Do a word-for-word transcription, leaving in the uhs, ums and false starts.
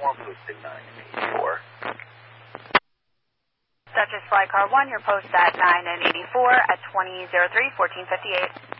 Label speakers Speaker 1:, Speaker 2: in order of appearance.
Speaker 1: one, posted nine and eighty-four.
Speaker 2: Dutchess Fly Car one, your post at nine and eighty-four at twenty oh three, fourteen fifty-eight.